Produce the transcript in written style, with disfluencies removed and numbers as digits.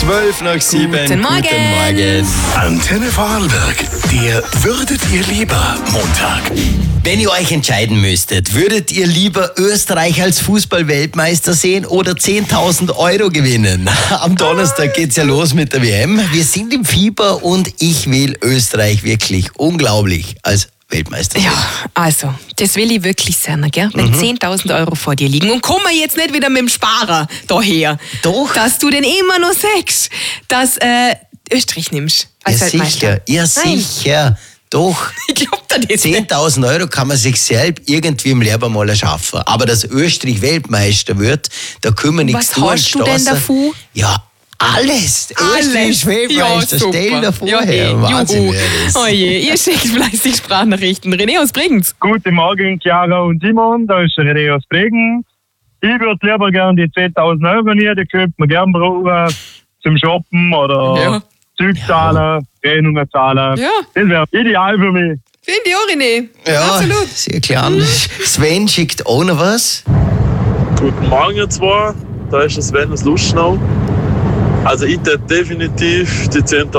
7:12. Guten Morgen. Antenne Vorarlberg, der Würdet ihr lieber Montag. Wenn ihr euch entscheiden müsstet, würdet ihr lieber Österreich als Fußball-Weltmeister sehen oder 10.000 Euro gewinnen? Am Donnerstag geht's ja los mit der WM. Wir sind im Fieber und ich will Österreich wirklich unglaublich als Weltmeister sehen. Ja, also, das will ich wirklich sehen, gell? Wenn 10.000 Euro vor dir liegen. Und komm mal jetzt nicht wieder mit dem Sparer daher. Doch. Dass du den immer noch sagst, dass Österreich nimmst als Ja, Weltmeister. sicher. Ja, Nein. sicher. Doch. Ich glaub dir das nicht. 10.000 Euro kann man sich selbst irgendwie im Leben mal erschaffen. Aber dass Österreich Weltmeister wird, da können wir nichts Was tun. hast du denn davon? Ja, alles. Österreich ist Weltmeister. Ja, super. Stell dir vor, Ja, hey, Wahnsinn juhu. wäre das. Oh je, ihr schickt fleißig Sprachnachrichten. René aus Bregenz. Guten Morgen, Chiara und Simon, da ist der René aus Bregenz. Ich würde lieber gerne die 10.000 Euro nehmen, die könnte man gerne brauchen zum Shoppen oder Ja. Zeug zahlen, Rechnungen zahlen. Ja. Das wäre ideal für mich. Finde ich auch, René. Ja, Absolut. sehr klar. Sven schickt auch noch was. Guten Morgen, ihr zwei. Da ist der Sven aus Lustenau. Also ich hätte definitiv die 10.000